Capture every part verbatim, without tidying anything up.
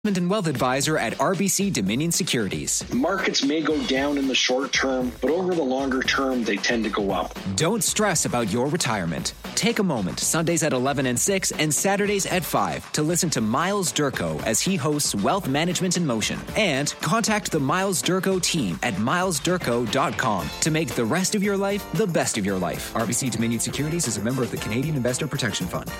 and Wealth Advisor at R B C Dominion Securities. Markets may go down in the short term, but over the longer term, they tend to go up. Don't stress about your retirement. Take a moment, Sundays at eleven and six and Saturdays at five, to listen to Miles Durko as he hosts Wealth Management in Motion. And contact the Miles Durko team at miles durko dot com to make the rest of your life the best of your life. R B C Dominion Securities is a member of the Canadian Investor Protection Fund.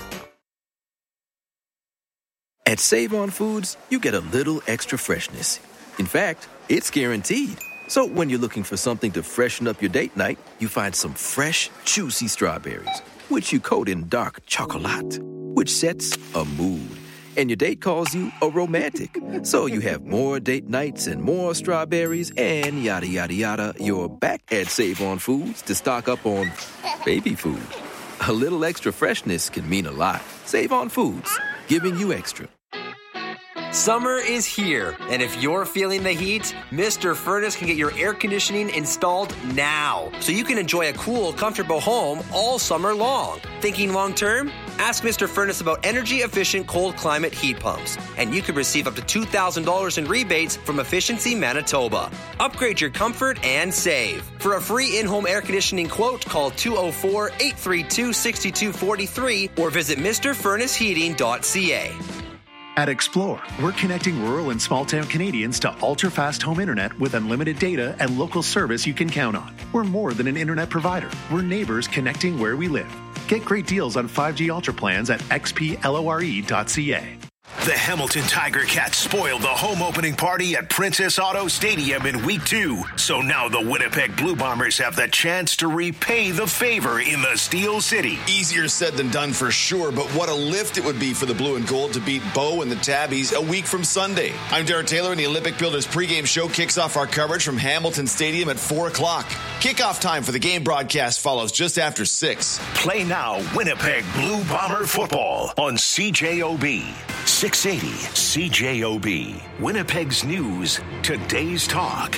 At Save-On Foods, you get a little extra freshness. In fact, it's guaranteed. So when you're looking for something to freshen up your date night, you find some fresh, juicy strawberries, which you coat in dark chocolate, which sets a mood. And your date calls you a romantic. So you have more date nights and more strawberries and yada, yada, yada. You're back at Save-On Foods to stock up on baby food. A little extra freshness can mean a lot. Save-On Foods, giving you extra. Summer is here, and if you're feeling the heat, Mister Furnace can get your air conditioning installed now, so you can enjoy a cool, comfortable home all summer long. Thinking long term? Ask Mister Furnace about energy-efficient cold climate heat pumps, and you could receive up to two thousand dollars in rebates from Efficiency Manitoba. Upgrade your comfort and save. For a free in-home air conditioning quote, call two oh four, eight three two, six two four three or visit Mr Furnace Heating dot c a. At Explore, we're connecting rural and small-town Canadians to ultra-fast home internet with unlimited data and local service you can count on. We're more than an internet provider. We're neighbors connecting where we live. Get great deals on five G Ultra plans at x p lore dot c a. The Hamilton Tiger Cats spoiled the home opening party at Princess Auto Stadium in week two. So now the Winnipeg Blue Bombers have the chance to repay the favor in the Steel City. Easier said than done for sure, but what a lift it would be for the Blue and Gold to beat Bow and the Tabbies a week from Sunday. I'm Darren Taylor, and the Olympic Builders pregame show kicks off our coverage from Hamilton Stadium at four o'clock. Kickoff time for the game broadcast follows just after six. Play now Winnipeg Blue Bomber football on C J O B. six eighty C J O B. Winnipeg's News, today's talk.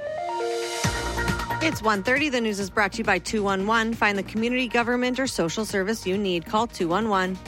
It's one thirty. The news is brought to you by two one one. Find the community government or social service you need. Call two one one.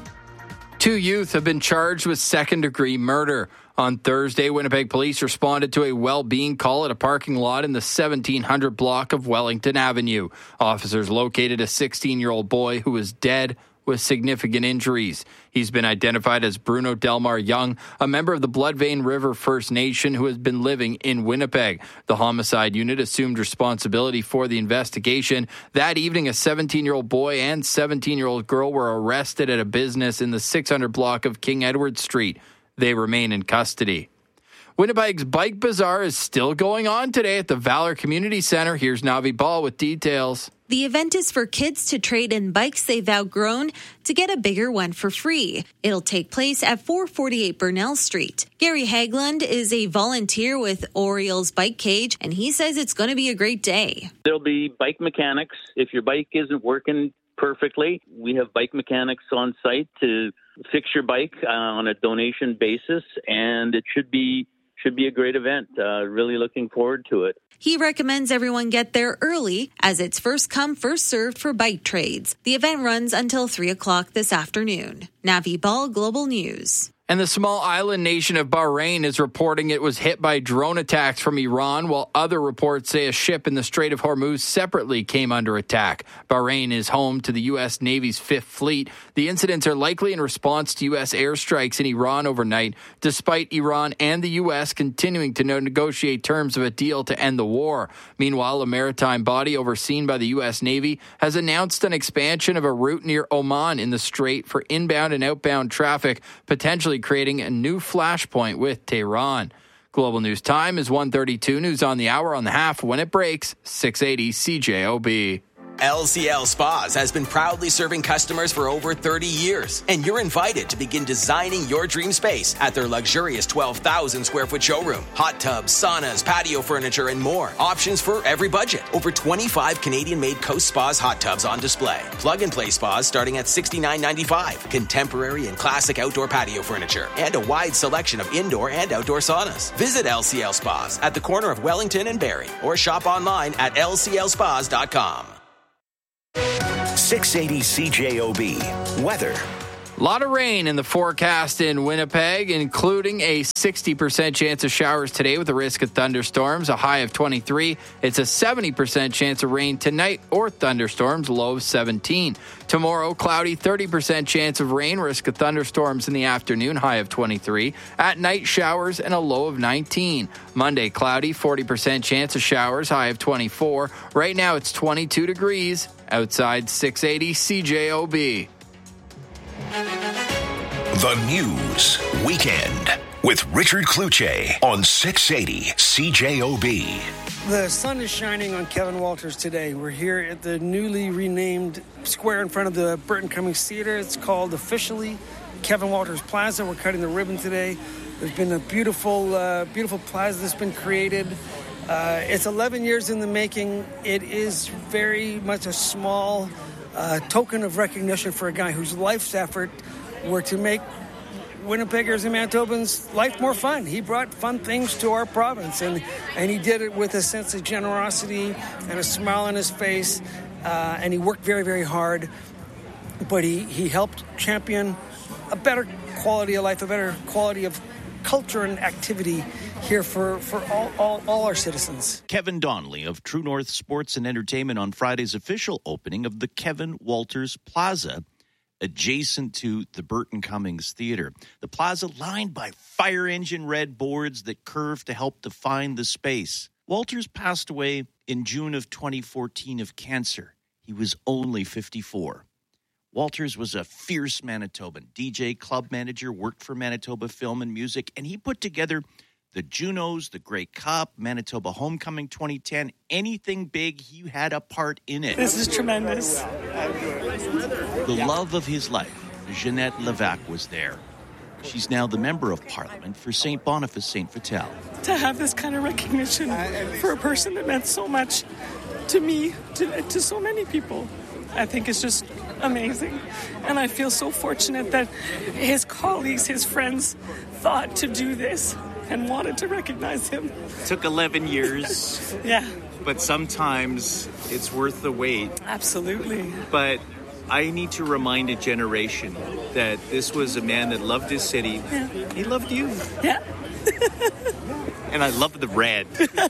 Two youth have been charged with second-degree murder. On Thursday, Winnipeg police responded to a well-being call at a parking lot in the seventeen hundred block of Wellington Avenue. Officers located a sixteen-year-old boy who was dead with significant injuries. He's been identified as Bruno Delmar Young, a member of the Bloodvein River First Nation who has been living in Winnipeg. The homicide unit assumed responsibility for the investigation. That evening, a seventeen-year-old boy and seventeen-year-old girl were arrested at a business in the six hundred block of King Edward Street. They remain in custody. Winnipeg's Bike Bazaar is still going on today at the Valor Community Centre. Here's Navi Ball with details. The event is for kids to trade in bikes they've outgrown to get a bigger one for free. It'll take place at four forty-eight Burnell Street. Gary Haglund is a volunteer with Orioles Bike Cage, and he says it's going to be a great day. There'll be bike mechanics. If your bike isn't working perfectly, we have bike mechanics on site to fix your bike uh, on a donation basis, and it should be Should be a great event. Uh, really looking forward to it. He recommends everyone get there early as it's first come, first served for bike trades. The event runs until three o'clock this afternoon. Navi Ball, Global News. And the small island nation of Bahrain is reporting it was hit by drone attacks from Iran, while other reports say a ship in the Strait of Hormuz separately came under attack. Bahrain is home to the U S Navy's Fifth Fleet. The incidents are likely in response to U S airstrikes in Iran overnight, despite Iran and the U S continuing to negotiate terms of a deal to end the war. Meanwhile, a maritime body overseen by the U S Navy has announced an expansion of a route near Oman in the Strait for inbound and outbound traffic, potentially creating a new flashpoint with Tehran. Global News Time is one thirty-two. News on the hour on the half when it breaks. six eighty C J O B. L C L Spas has been proudly serving customers for over thirty years, and you're invited to begin designing your dream space at their luxurious twelve thousand square foot showroom. Hot tubs, saunas, patio furniture, and more. Options for every budget. Over twenty-five Canadian-made Coast Spas hot tubs on display. Plug-and-play spas starting at sixty-nine ninety-five. Contemporary and classic outdoor patio furniture, and a wide selection of indoor and outdoor saunas. Visit L C L Spas at the corner of Wellington and Barrie, or shop online at L C L spas dot com. six eighty C J O B. Weather. A lot of rain in the forecast in Winnipeg, including a sixty percent chance of showers today with a risk of thunderstorms, a high of twenty-three. It's a seventy percent chance of rain tonight or thunderstorms, low of seventeen. Tomorrow, cloudy, thirty percent chance of rain, risk of thunderstorms in the afternoon, high of twenty-three. At night, showers and a low of nineteen. Monday, cloudy, forty percent chance of showers, high of twenty-four. Right now, it's twenty-two degrees. Outside, six eighty C J O B. The News Weekend with Richard Kluche on six eighty C J O B. The sun is shining on Kevin Walters today. We're here at the newly renamed square in front of the Burton Cummings Theatre. It's called officially Kevin Walters Plaza. We're cutting the ribbon today. There's been a beautiful, uh, beautiful plaza that's been created. Uh, it's eleven years in the making. It is very much a small uh, token of recognition for a guy whose life's effort were to make Winnipeggers and Manitobans' life more fun. He brought fun things to our province, and, and he did it with a sense of generosity and a smile on his face, uh, and he worked very, very hard, but he, he helped champion a better quality of life, a better quality of culture and activity here for, for all, all, all our citizens. Kevin Donnelly of True North Sports and Entertainment on Friday's official opening of the Kevin Walters Plaza, adjacent to the Burton Cummings Theatre. The plaza lined by fire engine red boards that curve to help define the space. Walters passed away in June of twenty fourteen of cancer. He was only fifty-four. Walters was a fierce Manitoban. D J, club manager, worked for Manitoba Film and Music, and he put together the Junos, the Grey Cup, Manitoba Homecoming twenty ten, anything big, he had a part in it. This is tremendous. The love of his life, Jeanette Levac, was there. She's now the Member of Parliament for Saint Boniface Saint Vital. To have this kind of recognition for a person that meant so much to me, to, to so many people, I think is just amazing. And I feel so fortunate that his colleagues, his friends, thought to do this and wanted to recognize him. It took eleven years. Yeah. But sometimes it's worth the wait. Absolutely. But I need to remind a generation that this was a man that loved his city. Yeah. He loved you. Yeah. And I love the red.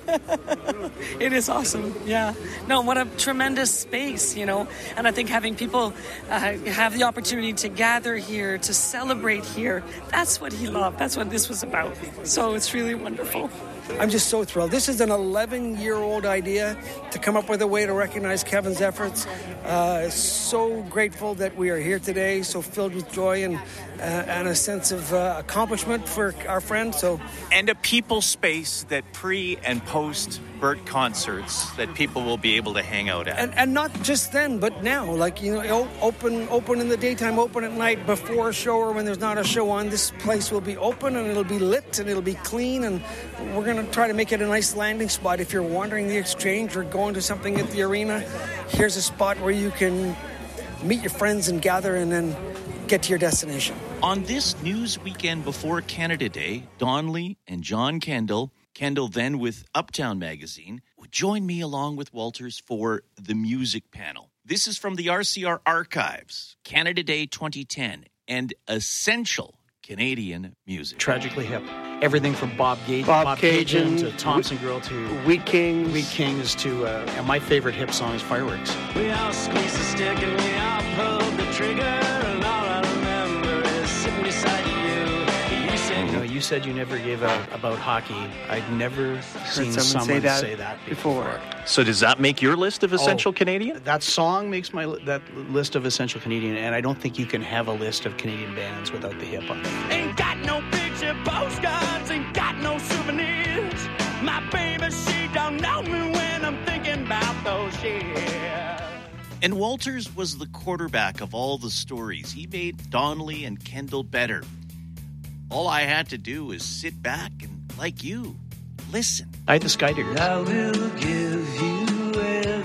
It is awesome. Yeah. No, what a tremendous space, you know. And I think having people uh, have the opportunity to gather here, to celebrate here, that's what he loved. That's what this was about. So it's really wonderful. I'm just so thrilled. This is an eleven-year-old idea to come up with a way to recognize Kevin's efforts. Uh, so grateful that we are here today, so filled with joy and uh, and a sense of uh, accomplishment for our friend. So, and a people space that pre and post Burt concerts that people will be able to hang out at. And, and not just then, but now. Like, you know, open open in the daytime, open at night, before a show or when there's not a show on. This place will be open and it'll be lit and it'll be clean, and we're going to try to make it a nice landing spot. If you're wandering the Exchange or going to something at the arena, here's a spot where you can meet your friends and gather and then get to your destination. On this news weekend before Canada Day, Donnelly and John Kendall, Kendall then with Uptown Magazine, would join me along with Walters for the music panel. This is from the R C R archives, Canada Day twenty ten, and essential Canadian music. Tragically hip. Everything from Bob Gage, Bob, Bob Cajun, Cajun to Thompson Girl to Wheat Kings. Wheat Kings to, uh, and my favorite hip song is Fireworks. We all squeezed the stick and we all pulled the trigger, and all I remember is sitting beside you. You said, you know, you said you never gave a about hockey. I'd never seen someone, someone say that, say that before. before. So does that make your list of essential oh, Canadian? That song makes my that list of essential Canadian, and I don't think you can have a list of Canadian bands without the hip on it. Ain't got no picture postcards, ain't got no souvenirs. My baby, she don't know me when I'm thinking about those years. And Walters was the quarterback of all the stories. He made Donnelly and Kendall better. All I had to do was sit back and, like you, listen. I had the Skydiggers. I will give you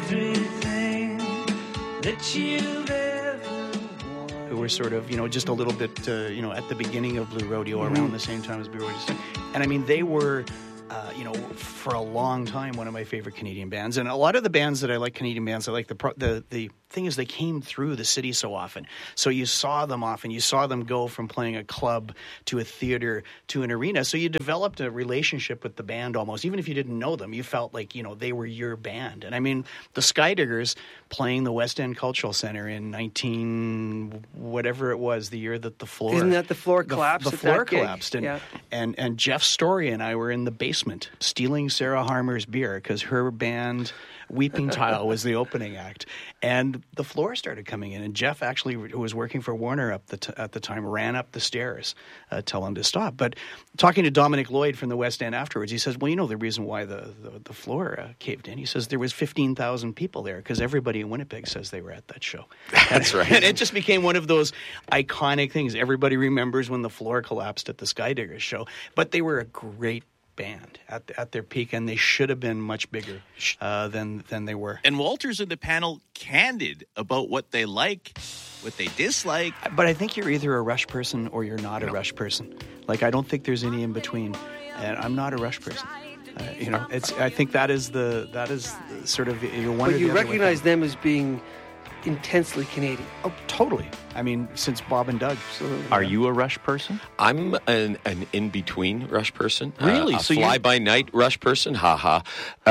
everything that you've ever wanted. Who were sort of, you know, just a little bit, uh, you know, at the beginning of Blue Rodeo, mm-hmm. around the same time as Blue Rodeo. And I mean, they were, uh, you know, for a long time, one of my favorite Canadian bands. And a lot of the bands that I like, Canadian bands, I like the pro- the the thing is, they came through the city so often. So you saw them often. You saw them go from playing a club to a theater to an arena. So you developed a relationship with the band almost. Even if you didn't know them, you felt like, you know, they were your band. And I mean, the Skydiggers playing the West End Cultural Center in nineteen whatever it was, the year that the floor... Isn't that the floor collapsed? The, the at floor that gig? collapsed. And, yeah. and, and Jeff Story and I were in the basement stealing Sarah Harmer's beer because her band... Weeping Tile was the opening act, and the floor started coming in. And Jeff, actually, who was working for Warner up the t- at the time, ran up the stairs, uh, tell him to stop. But talking to Dominic Lloyd from the West End afterwards, he says, "Well, you know the reason why the the, the floor uh, caved in." He says there was fifteen thousand people there because everybody in Winnipeg says they were at that show. That's right. And it just became one of those iconic things. Everybody remembers when the floor collapsed at the Skydiggers show, but they were a great band at at their peak, and they should have been much bigger uh, than than they were. And Walter's in the panel candid about what they like, what they dislike. But I think you're either a Rush person or you're not a Rush person. Like, I don't think there's any in between, and I'm not a Rush person. Uh, you know, it's. I think that is the that is sort of you're one. But or you the other recognize with them as being intensely Canadian. Oh, totally. I mean, since Bob and Doug. Absolutely. Are you a Rush person? I'm an, an in-between Rush person. Really? Uh, a So you- fly-by-night Rush person? Ha-ha.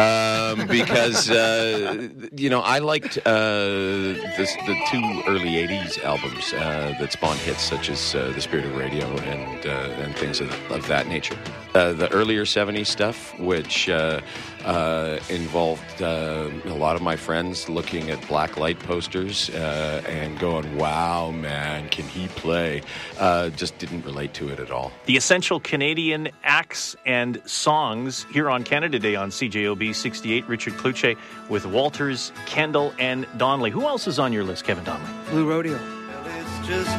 Um, because, uh, you know, I liked uh, this, the two early eighties albums uh, that spawned hits such as uh, The Spirit of Radio and uh, and things of, of that nature. Uh, the earlier seventies stuff, which uh, uh, involved uh, a lot of my friends looking at black light posters uh, and going, wow, man, can he play? Uh, just didn't relate to it at all. The essential Canadian acts and songs here on Canada Day on C J O B sixty-eight. Richard Kluche with Walters, Kendall, and Donnelly. Who else is on your list, Kevin Donnelly? Blue Rodeo. It's just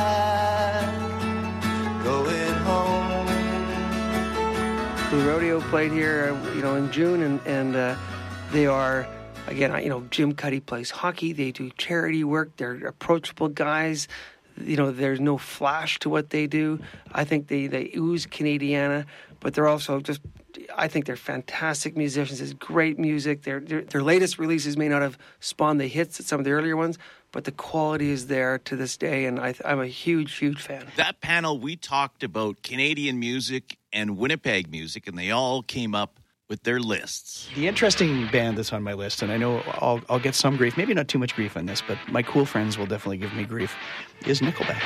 like going home. Blue Rodeo played here, uh, you know, in June, and and uh, they are, again, you know, Jim Cuddy plays hockey. They do charity work. They're approachable guys. You know, there's no flash to what they do. I think they, they ooze Canadiana, but they're also just, I think they're fantastic musicians. It's great music. Their, their their latest releases may not have spawned the hits that some of the earlier ones, but the quality is there to this day, and I, I'm a huge, huge fan. That panel, we talked about Canadian music and Winnipeg music, and they all came up with their lists. The interesting band that's on my list, and I know I'll, I'll get some grief, maybe not too much grief on this, but my cool friends will definitely give me grief, is Nickelback.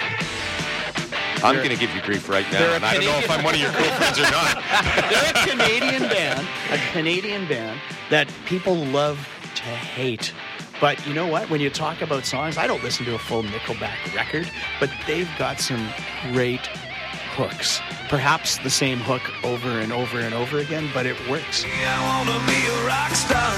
I'm going to give you grief right now, and I don't know if I'm one of your cool friends or not. They're a Canadian band, a Canadian band that people love to hate. But you know what? When you talk about songs, I don't listen to a full Nickelback record, but they've got some great hooks. Perhaps the same hook over and over and over again, but it works. I wanna be a rock star.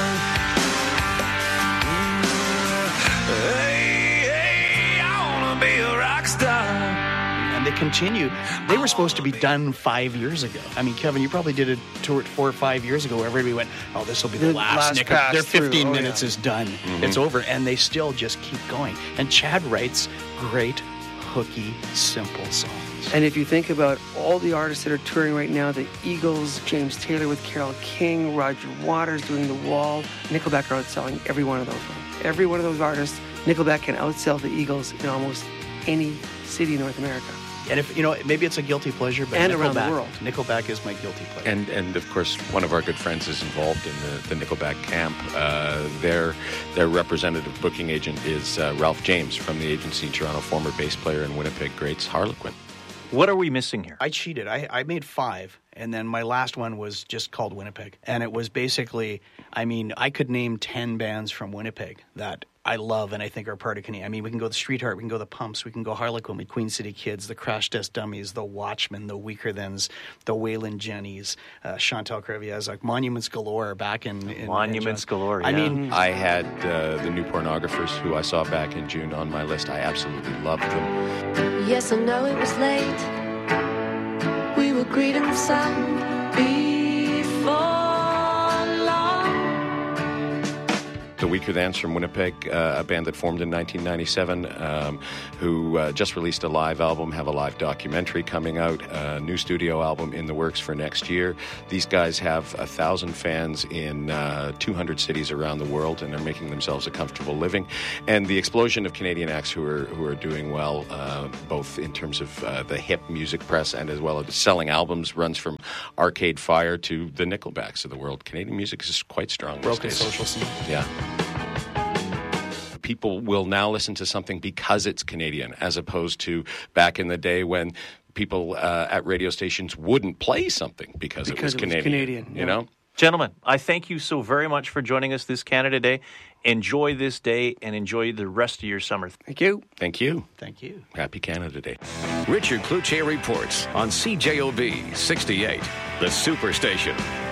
Hey, hey, I wanna be a rock star. And they continue. They were supposed to be done five years ago. I mean, Kevin, you probably did a tour four or five years ago where everybody went, oh, this will be the, The last, last Nickelback. pass Their fifteen through. Oh, minutes yeah. is done. Mm-hmm. It's over. And they still just keep going. And Chad writes great, hooky, simple songs. And if you think about all the artists that are touring right now, the Eagles, James Taylor with Carole King, Roger Waters doing The Wall, Nickelback are outselling every one of those ones. Every one of those artists, Nickelback can outsell the Eagles in almost any city in North America. And if you know, maybe it's a guilty pleasure, but And Nickelback, around the world. Nickelback is my guilty pleasure. And, and of course, one of our good friends is involved in the, the Nickelback camp. Uh, their their representative booking agent is uh, Ralph James from the agency in Toronto, former bass player in Winnipeg Greats, Harlequin. What are we missing here? I cheated. I, I made five, and then my last one was just called Winnipeg. And it was basically, I mean, I could name ten bands from Winnipeg that I love and I think are part of Canada. I mean, we can go the Streetheart, we can go the Pumps, we can go Harlequin, the Queen City Kids, the Crash Test Dummies, the Watchmen, the Weaker Thans, the Wayland Jennies, uh, Chantal Creviaz, like Monuments Galore back in... in Monuments in galore, I yeah. mean... I had uh, the New Pornographers, who I saw back in June, on my list. I absolutely loved them. Yes, I know it was late. We were greeting the sun before long. The Weaker Thans from Winnipeg, uh, a band that formed in nineteen ninety-seven, um, who uh, just released a live album, have a live documentary coming out, a new studio album in the works for next year. These guys have a thousand fans in uh, two hundred cities around the world, and they're making themselves a comfortable living. And the explosion of Canadian acts who are who are doing well, uh, both in terms of uh, the hip music press and as well as selling albums, runs from Arcade Fire to the Nickelbacks of the world. Canadian music is quite strong. Broken social scene. Yeah. People will now listen to something because it's Canadian, as opposed to back in the day when people uh, at radio stations wouldn't play something because, Because it was it was Canadian. Canadian, You yeah. know? Gentlemen, I thank you so very much for joining us this Canada Day. Enjoy this day and enjoy the rest of your summer. Thank you. Thank you. Thank you. Happy Canada Day. Richard Cloutier reports on C J O B sixty-eight, the Superstation.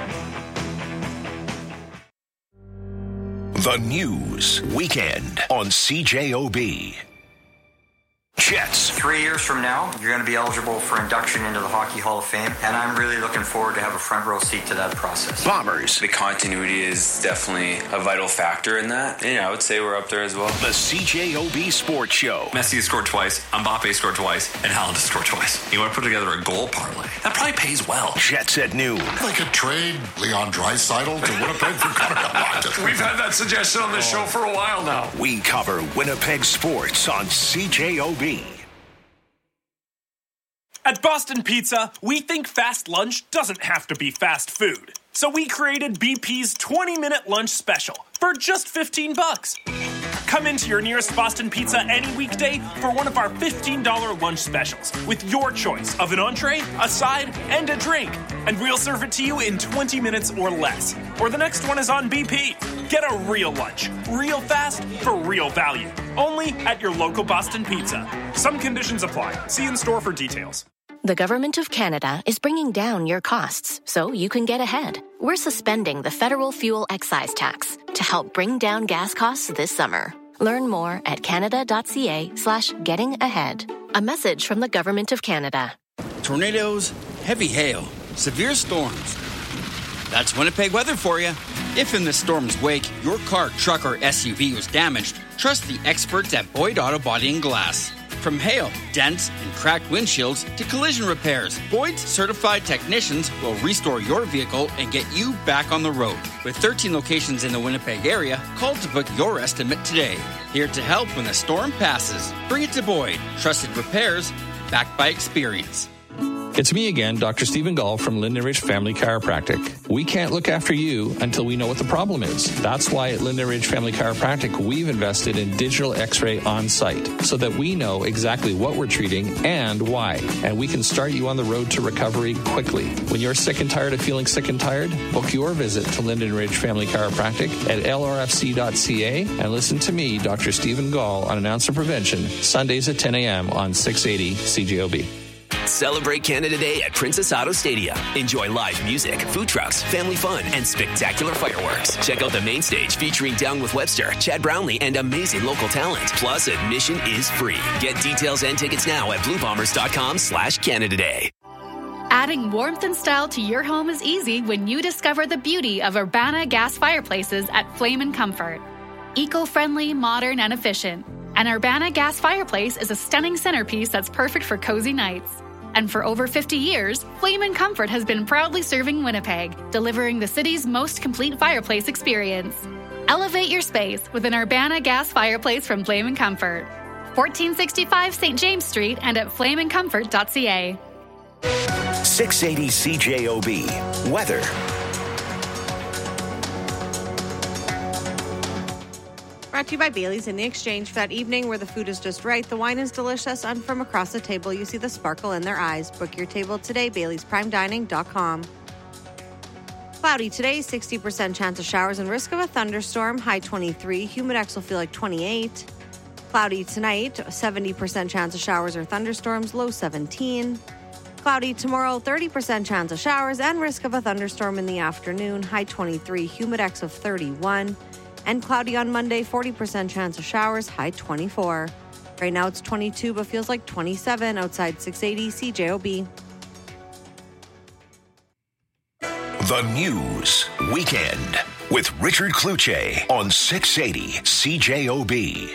The News Weekend on C J O B. Jets. Three years from now, you're going to be eligible for induction into the Hockey Hall of Fame, and I'm really looking forward to have a front row seat to that process. Bombers. The continuity is definitely a vital factor in that. And yeah, I would say we're up there as well. The C J O B Sports Show. Messi scored twice, Mbappe scored twice, and Haaland scored twice. You want to put together a goal parlay? That probably pays well. Jets at noon. They could trade Leon Draisaitl to Winnipeg for Connor Galactus. We've had that suggestion on this show for a while now. We cover Winnipeg sports on C J O B. At Boston Pizza, we think fast lunch doesn't have to be fast food. So we created B P's twenty-minute lunch special for just fifteen bucks. Come into your nearest Boston Pizza any weekday for one of our fifteen dollars lunch specials with your choice of an entree, a side, and a drink. And we'll serve it to you in twenty minutes or less. Or the next one is on B P. Get a real lunch, real fast, for real value. Only at your local Boston Pizza. Some conditions apply. See in store for details. The Government of Canada is bringing down your costs so you can get ahead. We're suspending the federal fuel excise tax to help bring down gas costs this summer. Learn more at canada.ca slash getting ahead. A message from the Government of Canada. Tornadoes, heavy hail, severe storms. That's Winnipeg weather for you. If in the storm's wake, your car, truck, or S U V was damaged, trust the experts at Boyd Auto Body and Glass. From hail, dents, and cracked windshields to collision repairs, Boyd's certified technicians will restore your vehicle and get you back on the road. With thirteen locations in the Winnipeg area, call to book your estimate today. Here to help when the storm passes. Bring it to Boyd. Trusted repairs, backed by experience. It's me again, Doctor Stephen Gall from Linden Ridge Family Chiropractic. We can't look after you until we know what the problem is. That's why at Linden Ridge Family Chiropractic, we've invested in digital x-ray on site so that we know exactly what we're treating and why. And we can start you on the road to recovery quickly. When you're sick and tired of feeling sick and tired, book your visit to Linden Ridge Family Chiropractic at L R F C dot C A and listen to me, Doctor Stephen Gall, on Announcer Prevention, Sundays at ten a.m. on six eighty C J O B. Celebrate Canada Day at Princess Auto Stadium. Enjoy live music, food trucks, family fun, and spectacular fireworks. Check out the main stage featuring Down with Webster, Chad Brownlee, and amazing local talent. Plus, admission is free. Get details and tickets now at bluebombers.com slash Canada Day. Adding warmth and style to your home is easy when you discover the beauty of Urbana gas fireplaces at Flame and Comfort. Eco-friendly, modern, and efficient. An Urbana gas fireplace is a stunning centerpiece that's perfect for cozy nights. And for over fifty years, Flame and Comfort has been proudly serving Winnipeg, delivering the city's most complete fireplace experience. Elevate your space with an Urbana gas fireplace from Flame and Comfort. fourteen sixty-five Saint James Street and at flame and comfort dot c a. six eighty C J O B. Weather. Brought to you by Bailey's. In the exchange for that evening where the food is just right, the wine is delicious, and from across the table you see the sparkle in their eyes. Book your table today, Bailey's Prime Dining dot com. Cloudy today, sixty percent chance of showers and risk of a thunderstorm, high twenty-three. Humidex will feel like twenty-eight. Cloudy tonight, seventy percent chance of showers or thunderstorms, low seventeen. Cloudy tomorrow, thirty percent chance of showers and risk of a thunderstorm in the afternoon, high twenty-three. Humidex of thirty-one. And cloudy on Monday, forty percent chance of showers, high twenty-four. Right now it's twenty-two, but feels like twenty-seven outside six eighty C J O B. The News Weekend with Richard Kluche on six eighty C J O B.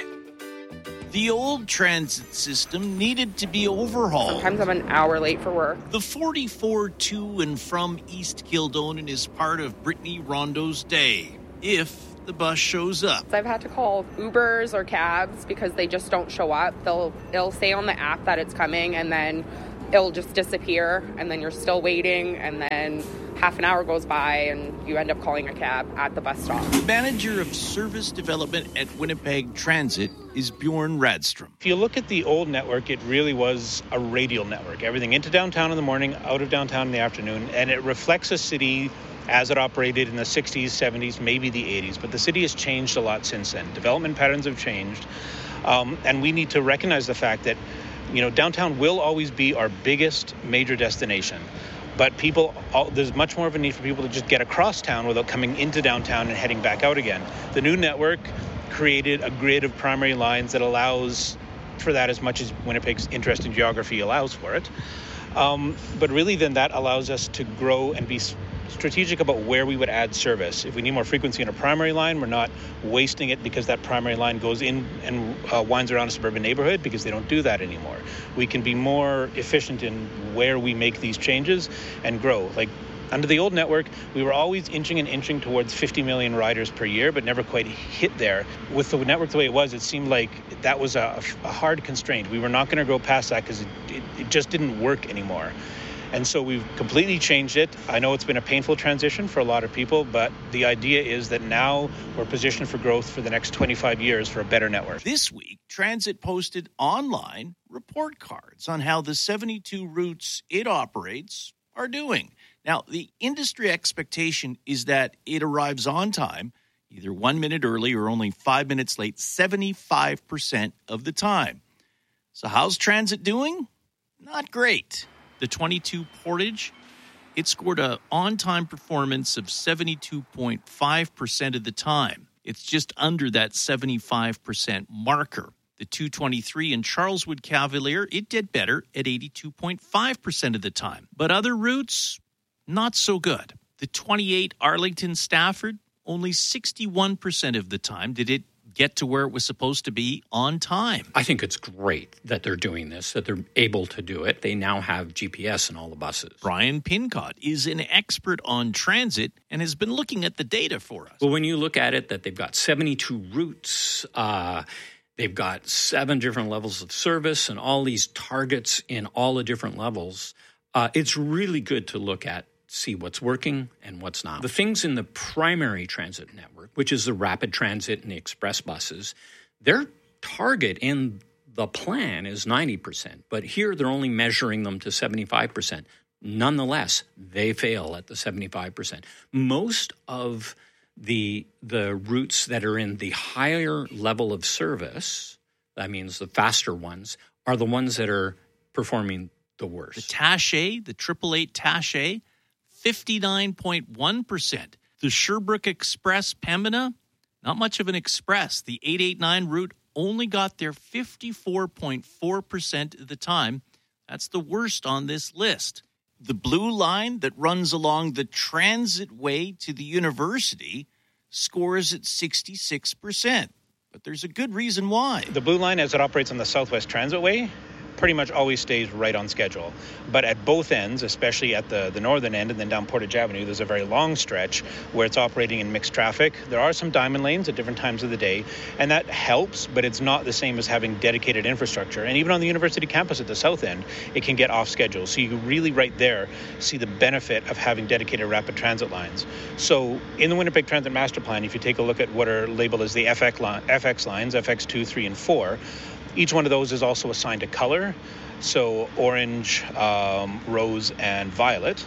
The old transit system needed to be overhauled. Sometimes I'm an hour late for work. The forty-four to and from East Kildonan is part of Brittany Rondo's day, if the bus shows up. I've had to call Ubers or cabs because they just don't show up. They'll it'll say on the app that it's coming, and then it'll just disappear, and then you're still waiting, and then half an hour goes by and you end up calling a cab at the bus stop. The manager of service development at Winnipeg Transit is Bjorn Radstrom. If you look at the old network, it really was a radial network. Everything into downtown in the morning, out of downtown in the afternoon, and it reflects a city as it operated in the sixties, seventies, maybe the eighties. But the city has changed a lot since then. Development patterns have changed, um, and we need to recognize the fact that, you know, downtown will always be our biggest major destination. But people, there's much more of a need for people to just get across town without coming into downtown and heading back out again. The new network created a grid of primary lines that allows for that as much as Winnipeg's interest in geography allows for it. Um, but really then that allows us to grow and be strategic about where we would add service. If we need more frequency in a primary line, we're not wasting it because that primary line goes in and uh, winds around a suburban neighborhood, because they don't do that anymore. We can be more efficient in where we make these changes and grow. Like under the old network, we were always inching and inching towards fifty million riders per year, but never quite hit there. With the network the way it was, it seemed like that was a, a hard constraint. We were not going to go past that because it, it, it just didn't work anymore. And so we've completely changed it. I know it's been a painful transition for a lot of people, but the idea is that now we're positioned for growth for the next twenty-five years for a better network. This week, Transit posted online report cards on how the seventy-two routes it operates are doing. Now, the industry expectation is that it arrives on time, either one minute early or only five minutes late, seventy-five percent of the time. So how's Transit doing? Not great. The twenty-two Portage, it scored an on-time performance of seventy-two point five percent of the time. It's just under that seventy-five percent marker. The two twenty-three in Charleswood Cavalier, it did better at eighty-two point five percent of the time. But other routes, not so good. The twenty-eight Arlington Stafford, only sixty-one percent of the time did it get to where it was supposed to be on time. I think it's great that they're doing this, that they're able to do it. They now have G P S in all the buses. Brian Pincott is an expert on transit and has been looking at the data for us. Well, when you look at it, that they've got seventy-two routes, uh, they've got seven different levels of service and all these targets in all the different levels, uh, it's really good to look at, see what's working and what's not. The things in the primary transit network, which is the rapid transit and the express buses, their target in the plan is ninety percent. But here they're only measuring them to seventy-five percent. Nonetheless, they fail at the seventy-five percent. Most of the the routes that are in the higher level of service, that means the faster ones, are the ones that are performing the worst. The Taché, the triple eight Taché, fifty-nine point one percent. The Sherbrooke Express Pembina, not much of an express. The eight eighty-nine route only got there fifty-four point four percent of the time. That's the worst on this list. The blue line that runs along the transit way to the university scores at sixty-six percent. But there's a good reason why. The blue line, as it operates on the Southwest Transitway, pretty much always stays right on schedule. But at both ends, especially at the, the northern end and then down Portage Avenue, there's a very long stretch where it's operating in mixed traffic. There are some diamond lanes at different times of the day, and that helps, but it's not the same as having dedicated infrastructure. And even on the university campus at the south end, it can get off schedule. So you really right there see the benefit of having dedicated rapid transit lines. So in the Winnipeg Transit Master Plan, if you take a look at what are labeled as the F X, line, F X lines, F X two, three, and four, each one of those is also assigned a color, so orange, um, rose, and violet.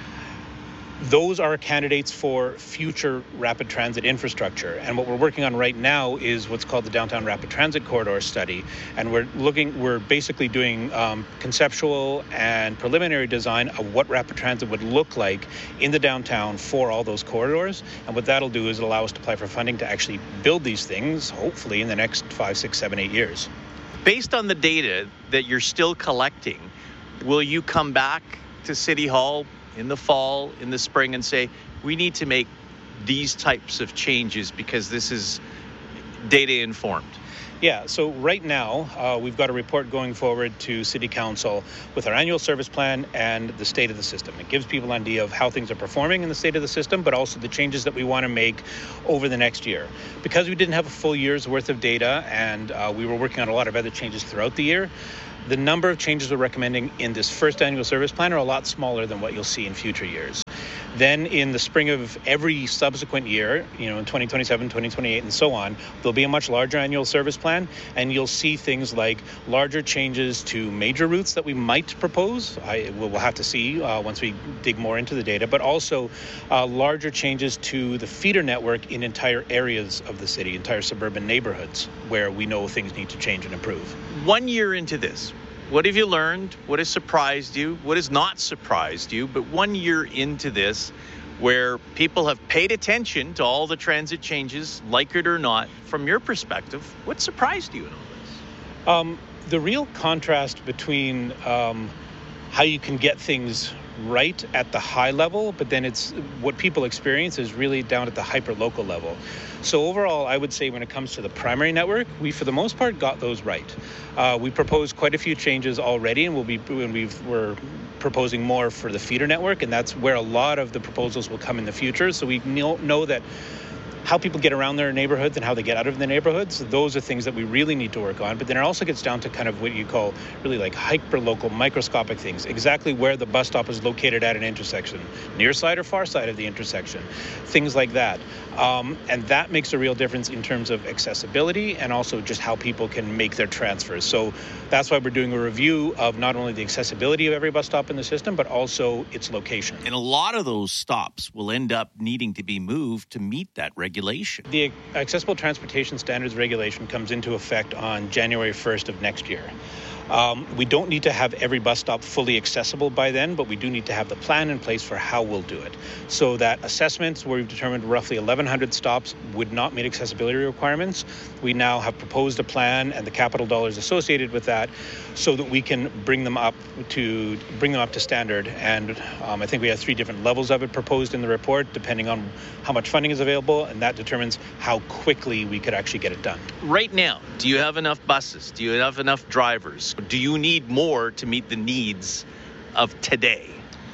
Those are candidates for future rapid transit infrastructure. And what we're working on right now is what's called the Downtown Rapid Transit Corridor Study. And we're looking, we're basically doing um, conceptual and preliminary design of what rapid transit would look like in the downtown for all those corridors. And what that'll do is allow us to apply for funding to actually build these things, hopefully in the next five, six, seven, eight years. Based on the data that you're still collecting, will you come back to City Hall in the fall, in the spring, and say, we need to make these types of changes because this is data informed? Yeah, so right now, uh, we've got a report going forward to City Council with our annual service plan and the state of the system. It gives people an idea of how things are performing in the state of the system, but also the changes that we want to make over the next year. Because we didn't have a full year's worth of data and uh, we were working on a lot of other changes throughout the year, the number of changes we're recommending in this first annual service plan are a lot smaller than what you'll see in future years. Then in the spring of every subsequent year, you know, in twenty twenty-seven, twenty twenty-eight, and so on, there'll be a much larger annual service plan, and you'll see things like larger changes to major routes that we might propose. I, we'll have to see uh, once we dig more into the data, but also uh, larger changes to the feeder network in entire areas of the city, entire suburban neighborhoods, where we know things need to change and improve. One year into this, what have you learned? What has surprised you? What has not surprised you? But one year into this, where people have paid attention to all the transit changes, like it or not, from your perspective, what surprised you in all this? Um, the real contrast between um, how you can get things right at the high level, but then it's what people experience is really down at the hyper-local level. So overall, I would say when it comes to the primary network, we for the most part got those right. Uh, we proposed quite a few changes already, and we'll be when we've, we're proposing more for the feeder network, and that's where a lot of the proposals will come in the future. So we know, know that how people get around their neighborhoods and how they get out of the neighborhoods, those are things that we really need to work on. But then it also gets down to kind of what you call really like hyper-local, microscopic things. Exactly where the bus stop is located at an intersection, near side or far side of the intersection, things like that. Um, and that makes a real difference in terms of accessibility and also just how people can make their transfers. So that's why we're doing a review of not only the accessibility of every bus stop in the system, but also its location. And a lot of those stops will end up needing to be moved to meet that regulation. The Accessible Transportation Standards Regulation comes into effect on January first of next year. Um, we don't need to have every bus stop fully accessible by then, but we do need to have the plan in place for how we'll do it. So that assessments where we've determined roughly eleven hundred stops would not meet accessibility requirements. We now have proposed a plan and the capital dollars associated with that so that we can bring them up to bring them up to standard. And um, I think we have three different levels of it proposed in the report, depending on how much funding is available, and that determines how quickly we could actually get it done. Right now, do you have enough buses? Do you have enough drivers? Do you need more to meet the needs of today?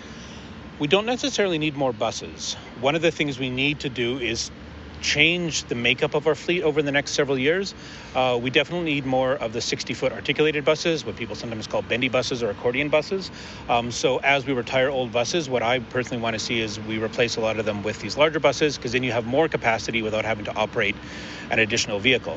We don't necessarily need more buses. One of the things we need to do is change the makeup of our fleet over the next several years. Uh, we definitely need more of the sixty-foot articulated buses, what people sometimes call bendy buses or accordion buses. Um, so as we retire old buses, what I personally want to see is we replace a lot of them with these larger buses, because then you have more capacity without having to operate an additional vehicle.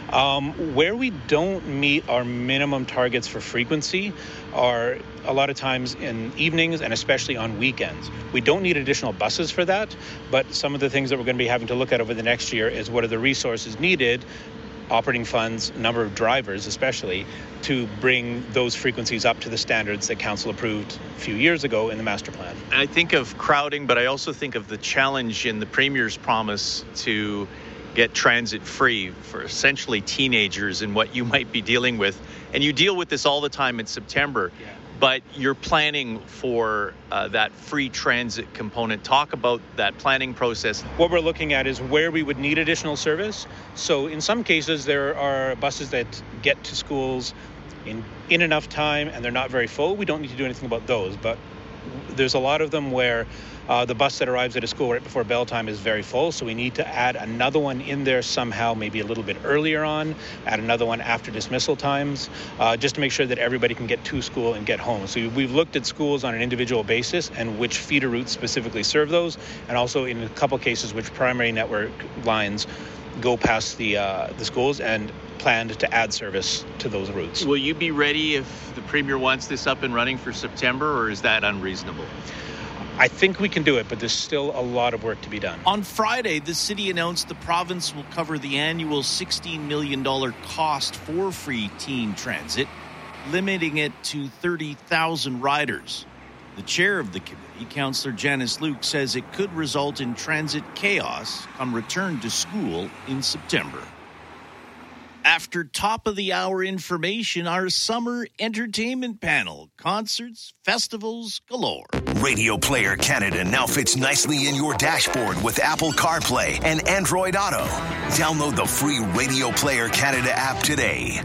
Um, where we don't meet our minimum targets for frequency are a lot of times in evenings and especially on weekends. We don't need additional buses for that, but some of the things that we're going to be having to look at over the next year is what are the resources needed, operating funds, number of drivers especially, to bring those frequencies up to the standards that council approved a few years ago in the master plan. I think of crowding, but I also think of the challenge in the Premier's promise to get transit free for essentially teenagers and what you might be dealing with. And you deal with this all the time in September, yeah. But you're planning for uh, that free transit component. Talk about that planning process. What we're looking at is where we would need additional service. So in some cases, there are buses that get to schools in, in enough time and they're not very full. We don't need to do anything about those, but there's a lot of them where uh, the bus that arrives at a school right before bell time is very full, so we need to add another one in there somehow, maybe a little bit earlier on, add another one after dismissal times, uh, just to make sure that everybody can get to school and get home. So we've looked at schools on an individual basis and which feeder routes specifically serve those, and also in a couple cases which primary network lines go past the uh, the schools, and planned to add service to those routes. Will you be ready if the Premier wants this up and running for September, or is that unreasonable? I think we can do it, but there's still a lot of work to be done. On Friday, the city announced the province will cover the annual sixteen million dollars cost for free teen transit, limiting it to thirty thousand riders. The chair of the committee, Councillor Janice Luke, says it could result in transit chaos on return to school in September. After top-of-the-hour information, our summer entertainment panel, concerts, festivals galore. Radio Player Canada now fits nicely in your dashboard with Apple CarPlay and Android Auto. Download the free Radio Player Canada app today.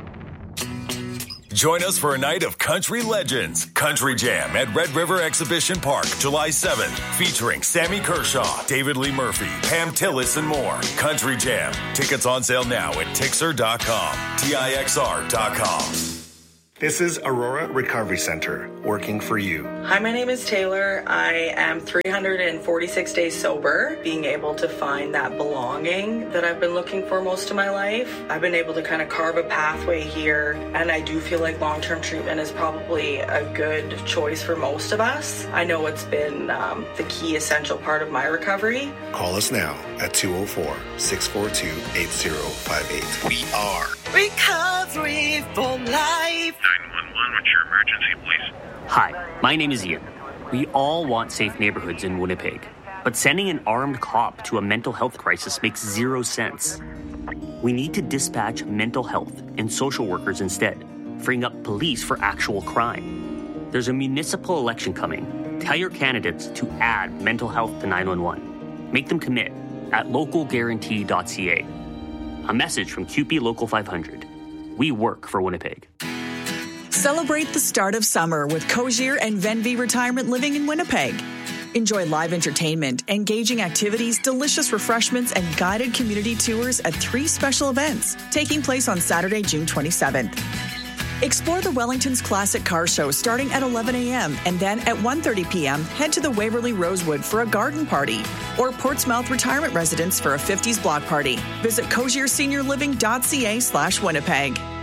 Join us for a night of country legends. Country Jam at Red River Exhibition Park, July seventh. Featuring Sammy Kershaw, David Lee Murphy, Pam Tillis, and more. Country Jam. Tickets on sale now at Tixer dot com. T I X R dot com. This is Aurora Recovery Center, working for you. Hi, my name is Taylor. I am three hundred forty-six days sober, being able to find that belonging that I've been looking for most of my life. I've been able to kind of carve a pathway here, and I do feel like long-term treatment is probably a good choice for most of us. I know it's been um, the key essential part of my recovery. Call us now at two oh four, six four two, eight oh five eight. We are Recovery for Life. nine one one, what's your emergency, please? Hi, my name is Ian. We all want safe neighborhoods in Winnipeg, but sending an armed cop to a mental health crisis makes zero sense. We need to dispatch mental health and social workers instead, freeing up police for actual crime. There's a municipal election coming. Tell your candidates to add mental health to nine one one. Make them commit at local guarantee dot c a. A message from Q P Local five hundred. We work for Winnipeg. Celebrate the start of summer with Cozier and Venvy Retirement Living in Winnipeg. Enjoy live entertainment, engaging activities, delicious refreshments, and guided community tours at three special events taking place on Saturday, June twenty-seventh. Explore the Wellington's Classic Car Show starting at eleven a.m. and then at one thirty p.m. head to the Waverly Rosewood for a garden party or Portsmouth Retirement Residence for a fifties block party. Visit cozier senior living dot c a slash Winnipeg.